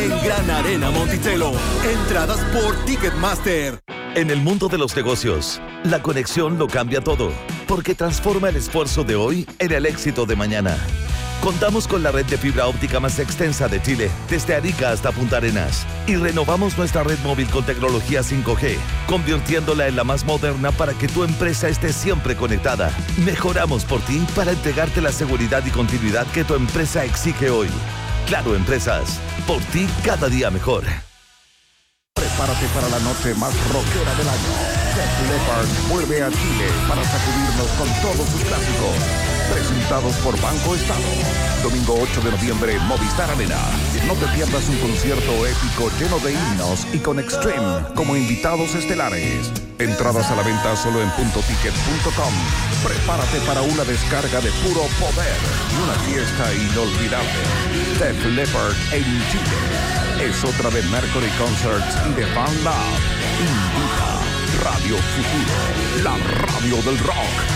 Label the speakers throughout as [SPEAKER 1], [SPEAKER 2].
[SPEAKER 1] en Gran Arena Monticello. Entradas por Ticketmaster.
[SPEAKER 2] En el mundo de los negocios, la conexión lo cambia todo, porque transforma el esfuerzo de hoy en el éxito de mañana. Contamos con la red de fibra óptica más extensa de Chile, desde Arica hasta Punta Arenas, y renovamos nuestra red móvil con tecnología 5G, convirtiéndola en la más moderna para que tu empresa esté siempre conectada. Mejoramos por ti para entregarte la seguridad y continuidad que tu empresa exige hoy. Claro Empresas, por ti cada día mejor.
[SPEAKER 3] Prepárate para la noche más rockera del año. Def Leppard vuelve a Chile para sacudirnos con todos sus clásicos. Presentados por Banco Estado. Domingo 8 de noviembre, Movistar Arena. No te pierdas un concierto épico lleno de himnos y con Extreme como invitados estelares. Entradas a la venta solo en puntoticket.com. Prepárate para una descarga de puro poder y una fiesta inolvidable. Def Leppard en Chile. Es otra de Mercury Concerts y de Fan Lab. Invita Radio Futuro, la radio del rock.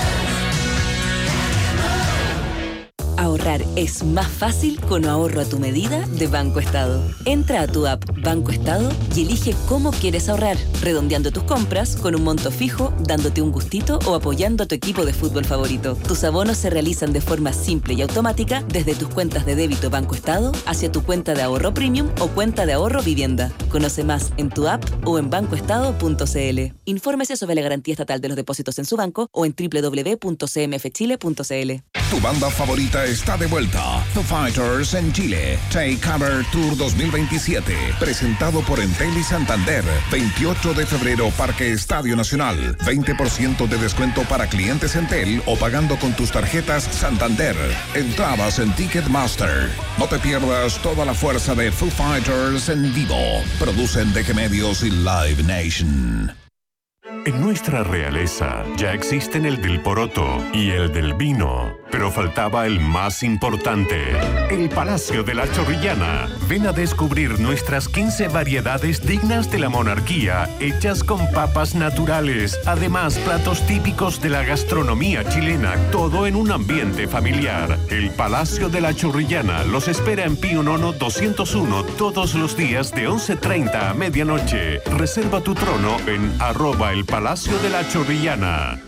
[SPEAKER 4] Ahorrar es más fácil con ahorro a tu medida de Banco Estado. Entra a tu app Banco Estado y elige cómo quieres ahorrar, redondeando tus compras con un monto fijo, dándote un gustito o apoyando a tu equipo de fútbol favorito. Tus abonos se realizan de forma simple y automática desde tus cuentas de débito Banco Estado hacia tu cuenta de ahorro premium o cuenta de ahorro vivienda. Conoce más en tu app o en bancoestado.cl. Infórmese sobre la garantía estatal de los depósitos en su banco o en www.cmfchile.cl.
[SPEAKER 3] Tu banda favorita está de vuelta. Foo Fighters en Chile. Take Cover Tour 2027. Presentado por Entel y Santander. 28 de febrero, Parque Estadio Nacional. 20% de descuento para clientes Entel o pagando con tus tarjetas Santander. Entradas en Ticketmaster. No te pierdas toda la fuerza de Foo Fighters en vivo. Producen DG Medios y Live Nation.
[SPEAKER 5] En nuestra realeza ya existen el del poroto y el del vino, pero faltaba el más importante, el Palacio de la Chorrillana. Ven a descubrir nuestras 15 variedades dignas de la monarquía, hechas con papas naturales. Además, platos típicos de la gastronomía chilena, todo en un ambiente familiar. El Palacio de la Chorrillana los espera en Pío Nono 201 todos los días de 11:30 a medianoche. Reserva tu trono en @el Palacio de la Chorrillana.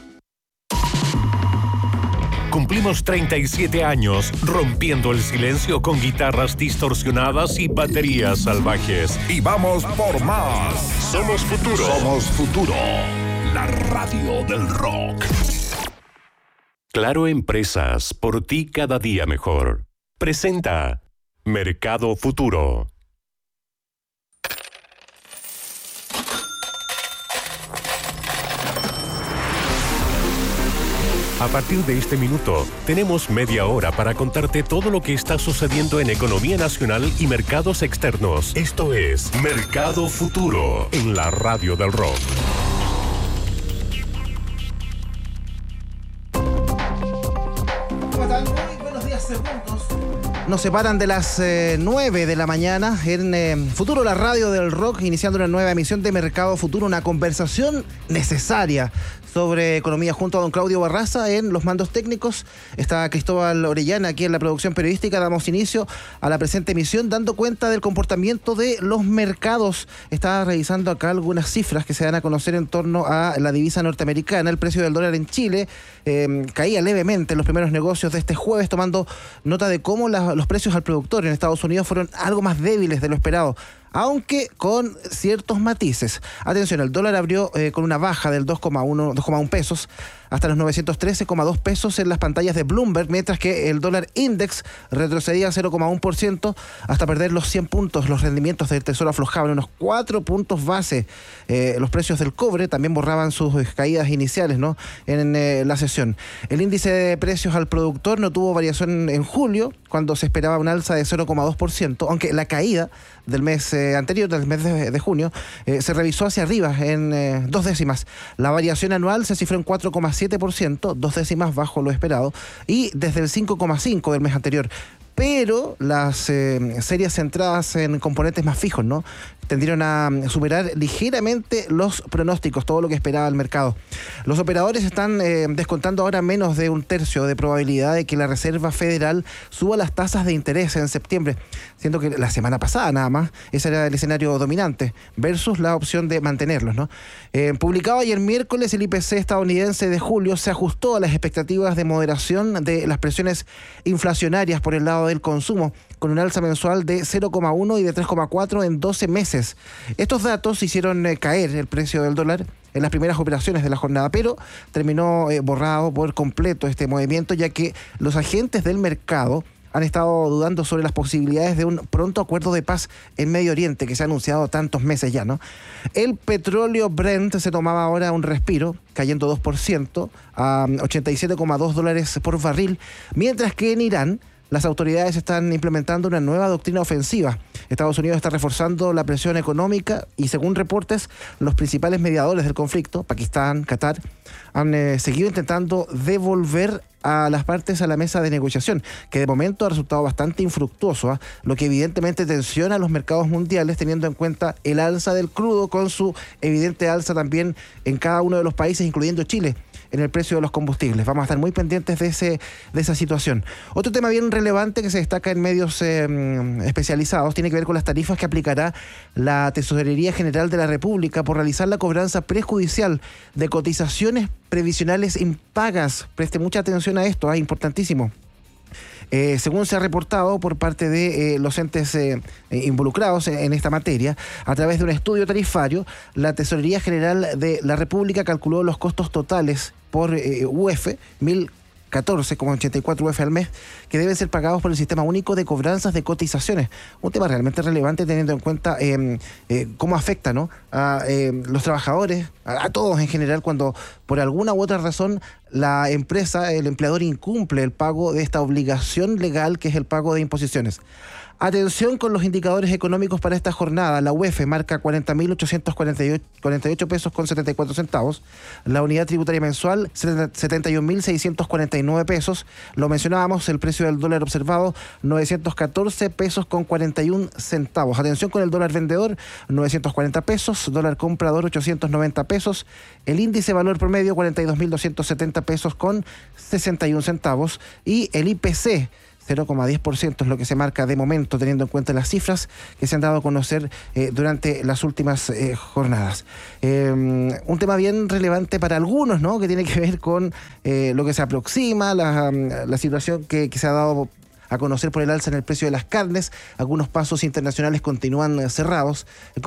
[SPEAKER 5] Cumplimos 37 años rompiendo el silencio con guitarras distorsionadas y baterías salvajes.
[SPEAKER 3] Y vamos por más.
[SPEAKER 5] Somos Futuro.
[SPEAKER 3] Somos Futuro, la radio del rock.
[SPEAKER 5] Claro Empresas, por ti cada día mejor. Presenta Mercado Futuro. A partir de este minuto, tenemos media hora para contarte todo lo que está sucediendo en economía nacional y mercados externos. Esto es Mercado Futuro, en la radio del rock.
[SPEAKER 6] ¿Cómo están? Muy buenos días, segundos. Nos separan de las 9 de la mañana en Futuro, la radio del rock, iniciando una nueva emisión de Mercado Futuro, una conversación necesaria sobre economía junto a don Claudio Barraza en los mandos técnicos. Está Cristóbal Orellana aquí en la producción periodística. Damos inicio a la presente emisión dando cuenta del comportamiento de los mercados. Está revisando acá algunas cifras que se dan a conocer en torno a la divisa norteamericana. El precio del dólar en Chile caía levemente en los primeros negocios de este jueves, tomando nota de cómo los precios al productor en Estados Unidos fueron algo más débiles de lo esperado, aunque con ciertos matices. Atención, el dólar abrió con una baja del 2,1 pesos hasta los 913,2 pesos en las pantallas de Bloomberg, mientras que el dólar index retrocedía 0,1% hasta perder los 100 puntos. Los rendimientos del Tesoro aflojaban unos 4 puntos base. Los precios del cobre también borraban sus caídas iniciales, ¿no?, en la sesión. El índice de precios al productor no tuvo variación en julio, cuando se esperaba un alza de 0,2%, aunque la caída del mes anterior, del mes de junio, se revisó hacia arriba en 2 décimas. La variación anual se cifró en 4,7%, 2 décimas bajo lo esperado, y desde el 5,5% del mes anterior. pero las series centradas en componentes más fijos, ¿no?, tendieron a superar ligeramente los pronósticos, todo lo que esperaba el mercado. Los operadores están descontando ahora menos de 1/3 de probabilidad de que la Reserva Federal suba las tasas de interés en septiembre, siendo que la semana pasada nada más ese era el escenario dominante, versus la opción de mantenerlos, ¿no? Publicado ayer miércoles, el IPC estadounidense de julio se ajustó a las expectativas de moderación de las presiones inflacionarias por el lado del consumo, con un alza mensual de 0,1 y de 3,4 en 12 meses. Estos datos hicieron caer el precio del dólar en las primeras operaciones de la jornada, pero terminó borrado por completo este movimiento, ya que los agentes del mercado han estado dudando sobre las posibilidades de un pronto acuerdo de paz en Medio Oriente, que se ha anunciado tantos meses ya, ¿no? El petróleo Brent se tomaba ahora un respiro, cayendo 2% a $87,2 por barril, mientras que en Irán las autoridades están implementando una nueva doctrina ofensiva. Estados Unidos está reforzando la presión económica y, según reportes, los principales mediadores del conflicto, Pakistán, Qatar, han seguido intentando devolver a las partes a la mesa de negociación, que de momento ha resultado bastante infructuoso, lo que evidentemente tensiona a los mercados mundiales, teniendo en cuenta el alza del crudo con su evidente alza también en cada uno de los países, incluyendo Chile, en el precio de los combustibles. Vamos a estar muy pendientes de esa situación. Otro tema bien relevante que se destaca en medios especializados tiene que ver con las tarifas que aplicará la Tesorería General de la República por realizar la cobranza prejudicial de cotizaciones previsionales impagas. Preste mucha atención a esto, es importantísimo. Según se ha reportado por parte de los entes involucrados en esta materia, a través de un estudio tarifario, la Tesorería General de la República calculó los costos totales por UF, 1.014,84 UF al mes, que deben ser pagados por el Sistema Único de Cobranzas de Cotizaciones. Un tema realmente relevante teniendo en cuenta cómo afecta, ¿no?, a los trabajadores, a todos en general, cuando por alguna u otra razón la empresa, el empleador, incumple el pago de esta obligación legal que es el pago de imposiciones. Atención con los indicadores económicos para esta jornada. La UEF marca 40.848 pesos con 74 centavos. La unidad tributaria mensual, 71.649 pesos. Lo mencionábamos, el precio del dólar observado, 914 pesos con 41 centavos. Atención con el dólar vendedor, 940 pesos. Dólar comprador, 890 pesos. El índice valor promedio, 42.270 pesos con 61 centavos. Y el IPC, 0,10% es lo que se marca de momento, teniendo en cuenta las cifras que se han dado a conocer durante las últimas jornadas. Un tema bien relevante para algunos, ¿no?, que tiene que ver con lo que se aproxima, la situación que se ha dado a conocer por el alza en el precio de las carnes. Algunos pasos internacionales continúan cerrados.